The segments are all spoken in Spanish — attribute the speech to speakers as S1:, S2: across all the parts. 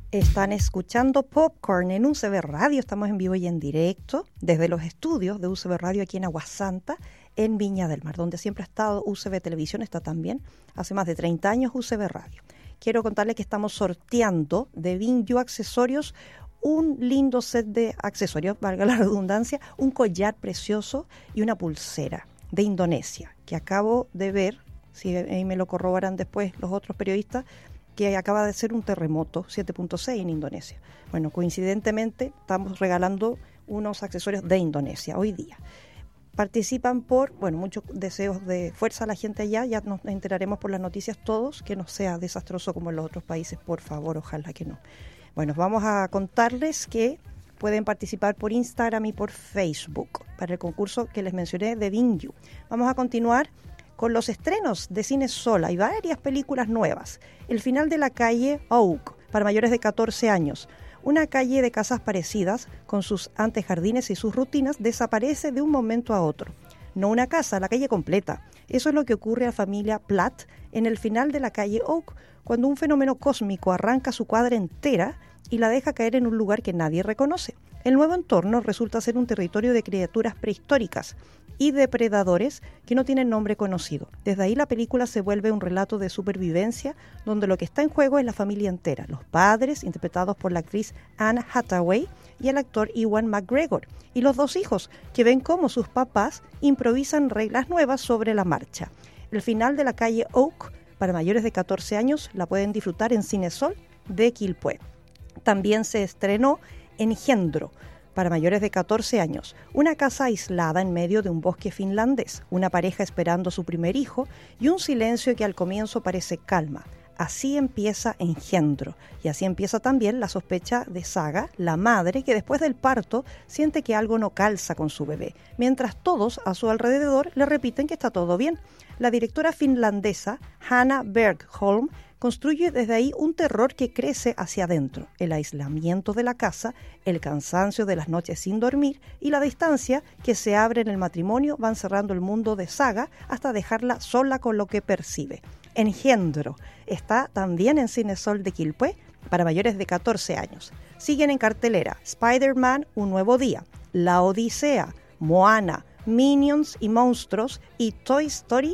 S1: Están escuchando Popcorn en UCB Radio. Estamos en vivo y en directo desde los estudios de UCB Radio aquí en Aguasanta, en Viña del Mar, donde siempre ha estado UCB Televisión, está también hace más de 30 años UCB Radio. Quiero contarles que estamos sorteando de Vingyu Accesorios un lindo set de accesorios, valga la redundancia, un collar precioso y una pulsera de Indonesia, que acabo de ver, si ahí me lo corroboran después los otros periodistas, que acaba de ser un terremoto 7.6 en Indonesia. Bueno, coincidentemente estamos regalando unos accesorios de Indonesia hoy día. Participan por, muchos deseos de fuerza a la gente allá, ya nos enteraremos por las noticias todos, que no sea desastroso como en los otros países, por favor, ojalá que no. Bueno, vamos a contarles que pueden participar por Instagram y por Facebook para el concurso que les mencioné de Vingyu. Vamos a continuar con los estrenos de Cine Sol. Hay varias películas nuevas. El final de la calle Oak, para mayores de 14 años. Una calle de casas parecidas, con sus antejardines y sus rutinas, desaparece de un momento a otro. No una casa, la calle completa. Eso es lo que ocurre a la familia Platt en el final de la calle Oak, cuando un fenómeno cósmico arranca su cuadra entera y la deja caer en un lugar que nadie reconoce. El nuevo entorno resulta ser un territorio de criaturas prehistóricas y depredadores que no tienen nombre conocido. Desde ahí la película se vuelve un relato de supervivencia donde lo que está en juego es la familia entera, los padres, interpretados por la actriz Anne Hathaway, y el actor Ewan McGregor, y los dos hijos, que ven cómo sus papás improvisan reglas nuevas sobre la marcha. El final de la calle Oak, para mayores de 14 años, la pueden disfrutar en Cinesol de Quilpué. También se estrenó Engendro, para mayores de 14 años, una casa aislada en medio de un bosque finlandés, una pareja esperando su primer hijo y un silencio que al comienzo parece calma. Así empieza Engendro, y así empieza también la sospecha de Saga, la madre, que después del parto siente que algo no calza con su bebé, mientras todos a su alrededor le repiten que está todo bien. La directora finlandesa Hanna Bergholm construye desde ahí un terror que crece hacia adentro. El aislamiento de la casa, el cansancio de las noches sin dormir y la distancia que se abre en el matrimonio van cerrando el mundo de Saga hasta dejarla sola con lo que percibe. Engendro está también en Cinesol de Quilpué para mayores de 14 años. Siguen en cartelera Spider-Man, Un Nuevo Día, La Odisea, Moana, Minions y Monstruos y Toy Story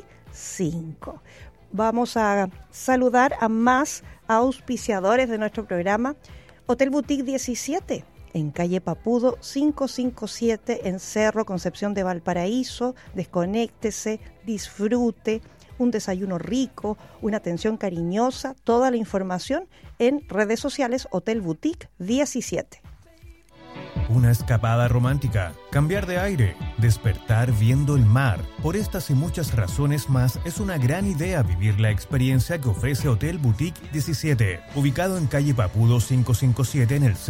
S1: 5. Vamos a saludar a más auspiciadores de nuestro programa. Hotel Boutique 17, en calle Papudo 557, en Cerro, Concepción de Valparaíso. Desconéctese, disfrute, un desayuno rico, una atención cariñosa. Toda la información en redes sociales Hotel Boutique 17.
S2: Una escapada romántica, cambiar de aire, despertar viendo el mar. Por estas y muchas razones más, es una gran idea vivir la experiencia que ofrece Hotel Boutique 17, ubicado en calle Papudo 557 en el